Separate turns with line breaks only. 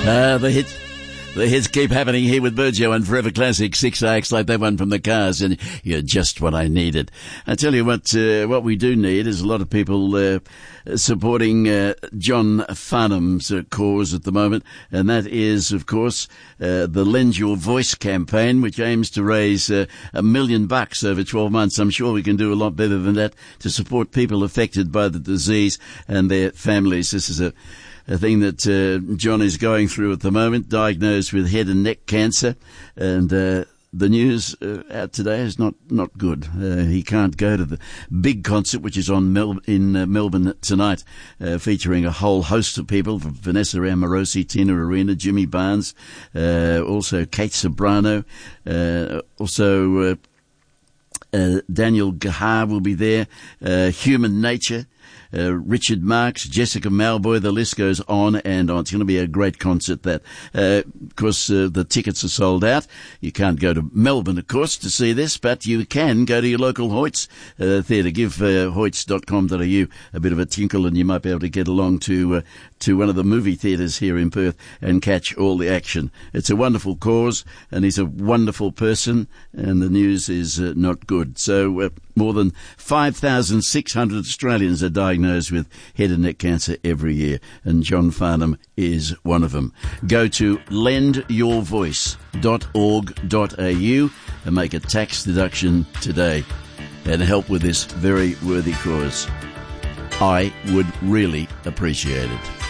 The hits keep happening here with Burjo and Forever Classic 6AX, like that one from the Cars, and you're just what I needed. I tell you what we do need is a lot of people supporting John Farnham's cause at the moment, and that is, of course, the Lend Your Voice campaign, which aims to raise $1 million over 12 months. I'm sure we can do a lot better than that to support people affected by the disease and their families. This is a thing that John is going through at the moment, diagnosed with head and neck cancer, and the news out today is not good. He can't go to the big concert, which is on in Melbourne tonight, featuring a whole host of people, from Vanessa Amorosi, Tina Arena, Jimmy Barnes, also Kate Sobrano, also Daniel Gahar will be there, Human Nature, Richard Marks, Jessica Malboy, the list goes on and on. It's going to be a great concert, that. Of course, the tickets are sold out. You can't go to Melbourne, of course, to see this, but you can go to your local Hoyts theatre. Give hoyts.com.au a bit of a tinkle, and you might be able to get along to one of the movie theatres here in Perth and catch all the action. It's a wonderful cause, and he's a wonderful person, and the news is not good. So more than 5,600 Australians are diagnosed with head and neck cancer every year, and John Farnham is one of them. Go to lendyourvoice.org.au and make a tax deduction today and help with this very worthy cause. I would really appreciate it.